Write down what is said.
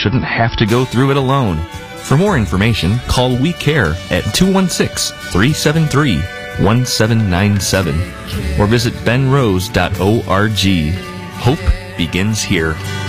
shouldn't have to go through it alone. For more information, call We Care at 216-373-1797 or visit benrose.org. Hope begins here.